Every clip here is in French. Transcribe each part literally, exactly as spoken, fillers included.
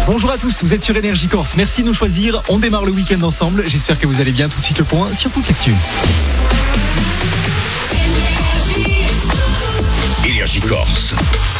Bonjour à tous, vous êtes sur Énergie Corse. Merci de nous choisir. On démarre le week-end ensemble. J'espère que vous allez bien. Tout de suite le point sur toute l'actu. Énergie Corse.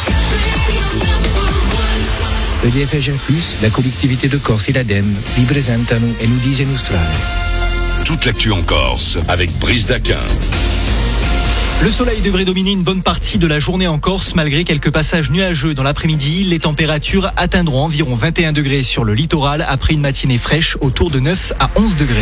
E D F G R plus, la collectivité de Corse et l'ADEME vi presentano Enudise Nostrale. Toute l'actu en Corse avec Brice Daquin. Le soleil devrait dominer une bonne partie de la journée en Corse, malgré quelques passages nuageux dans l'après-midi. Les températures atteindront environ vingt et un degrés sur le littoral après une matinée fraîche autour de neuf à onze degrés.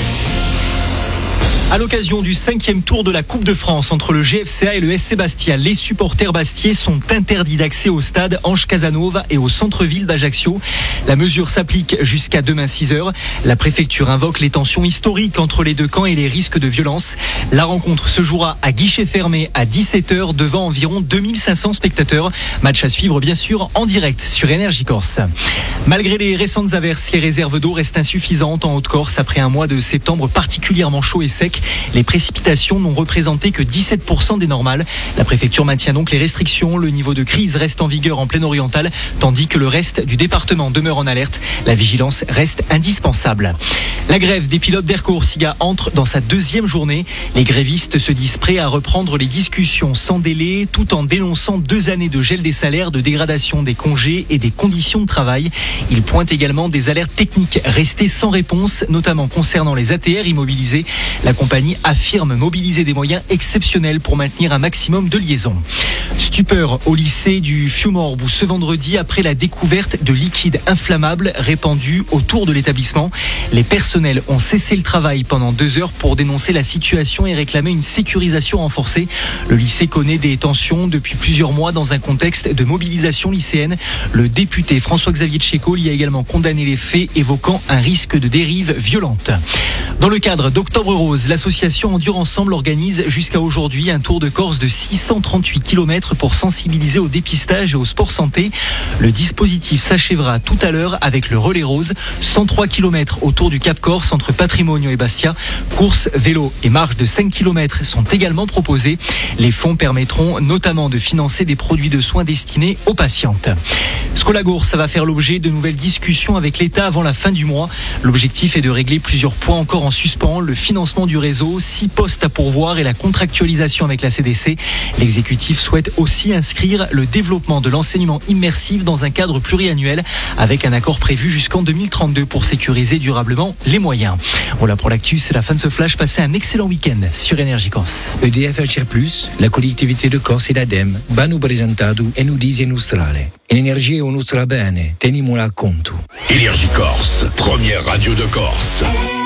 À l'occasion du cinquième tour de la Coupe de France entre le G F C A et le S C Bastia, les supporters bastiais sont interdits d'accès au stade Ange Casanova et au centre-ville d'Ajaccio. La mesure s'applique jusqu'à demain six heures. La préfecture invoque les tensions historiques entre les deux camps et les risques de violence. La rencontre se jouera à guichet fermé à dix-sept heures devant environ deux mille cinq cents spectateurs. Match à suivre bien sûr en direct sur Énergie Corse. Malgré les récentes averses, les réserves d'eau restent insuffisantes en Haute-Corse après un mois de septembre particulièrement chaud et sec. Les précipitations n'ont représenté que dix-sept pour cent des normales. La préfecture maintient donc les restrictions. Le niveau de crise reste en vigueur en plaine orientale, tandis que le reste du département demeure en alerte. La vigilance reste indispensable. La grève des pilotes d'Air Corsica entre dans sa deuxième journée. Les grévistes se disent prêts à reprendre les discussions sans délai, tout en dénonçant deux années de gel des salaires, de dégradation des congés et des conditions de travail. Ils pointent également des alertes techniques restées sans réponse, notamment concernant les A T R immobilisés. La compagnie affirme mobiliser des moyens exceptionnels pour maintenir un maximum de liaisons. Stupeur au lycée du Fiumorbu ce vendredi après la découverte de liquide inflammable répandu autour de l'établissement. Les personnels ont cessé le travail pendant deux heures pour dénoncer la situation et réclamer une sécurisation renforcée. Le lycée connaît des tensions depuis plusieurs mois dans un contexte de mobilisation lycéenne. Le député François-Xavier Tchéco y a également condamné les faits, évoquant un risque de dérive violente. Dans le cadre d'Octobre Rose, l'association Endure Ensemble organise jusqu'à aujourd'hui un tour de Corse de six cent trente-huit kilomètres pour sensibiliser au dépistage et au sport santé. Le dispositif s'achèvera tout à l'heure avec le relais rose, cent trois kilomètres autour du Cap Corse entre Patrimonio et Bastia. Courses, vélos et marches de cinq kilomètres sont également proposées. Les fonds permettront notamment de financer des produits de soins destinés aux patientes. Scolagour, ça va faire l'objet de nouvelles discussions avec l'État avant la fin du mois. L'objectif est de régler plusieurs points encore en suspens, le financement du réseau, six postes à pourvoir et la contractualisation avec la C D C. L'exécutif souhaite aussi inscrire le développement de l'enseignement immersif dans un cadre pluriannuel avec un accord prévu jusqu'en deux mille trente-deux pour sécuriser durablement les moyens. Voilà pour l'actu, c'est la fin de ce flash. Passez un excellent week-end sur Énergie Corse. E D F G R plus, la collectivité de Corse et l'ADEME hanno presentato Enudise Nostrale. L'energia è nostra bene, tenimola a conto. Énergie Corse, première radio de Corse.